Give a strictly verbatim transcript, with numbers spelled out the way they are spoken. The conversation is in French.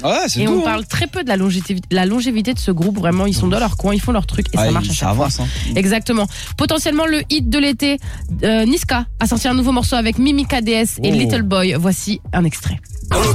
Ouais, c'est et tout, on hein. parle très peu de la longévité, la longévité de ce groupe. Vraiment, ils sont dans leur coin, ils font leur truc et Ah, ça marche à ça chaque avance, fois. hein. Exactement. Potentiellement le hit de l'été, euh, Niska a sorti un nouveau morceau avec Mimi K D S et Oh. Little Boy. Voici un extrait.